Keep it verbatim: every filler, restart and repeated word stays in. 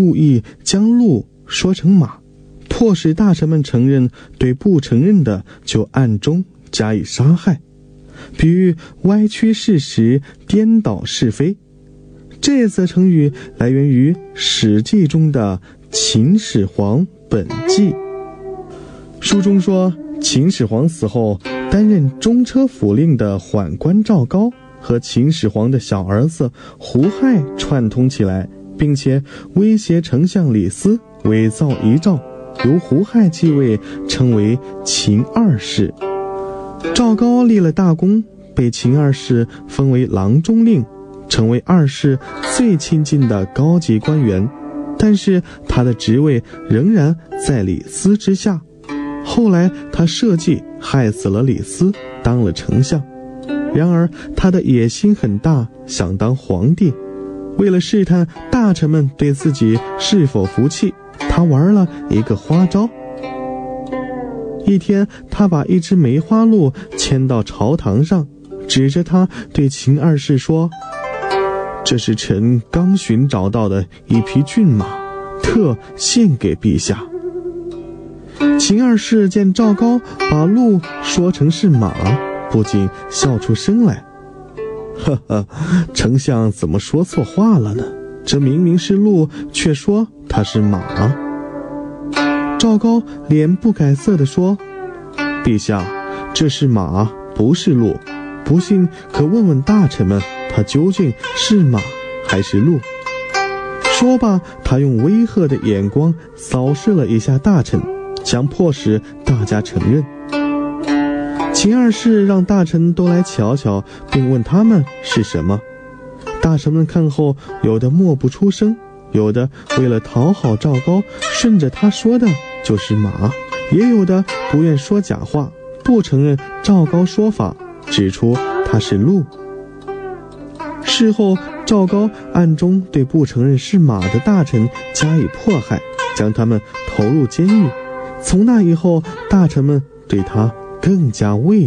故意将鹿说成马，迫使大臣们承认，对不承认的就暗中加以杀害，比喻歪曲事实，颠倒是非。这则成语来源于《史记》中的秦始皇本纪。书中说，秦始皇死后，担任中车府令的宦官赵高和秦始皇的小儿子胡亥串通起来，并且威胁丞相李斯伪造遗诏，由胡亥继位，称为秦二世。赵高立了大功，被秦二世封为郎中令，成为二世最亲近的高级官员，但是他的职位仍然在李斯之下。后来他设计害死了李斯，当了丞相。然而他的野心很大，想当皇帝。为了试探大臣们对自己是否服气，他玩了一个花招。一天，他把一只梅花鹿牵到朝堂上，指着它对秦二世说：“这是臣刚寻找到的一匹骏马，特献给陛下。”秦二世见赵高把鹿说成是马，不禁笑出声来。呵呵，丞相怎么说错话了呢？这明明是鹿，却说它是马。赵高脸不改色地说：“陛下，这是马，不是鹿。不信可问问大臣们，它究竟是马还是鹿。”说罢，他用威吓的眼光扫视了一下大臣，想迫使大家承认。秦二世让大臣都来瞧瞧，并问他们是什么。大臣们看后，有的默不出声，有的为了讨好赵高，顺着他说的就是马，也有的不愿说假话，不承认赵高说法，指出他是鹿。事后，赵高暗中对不承认是马的大臣加以迫害，将他们投入监狱。从那以后，大臣们对他更加畏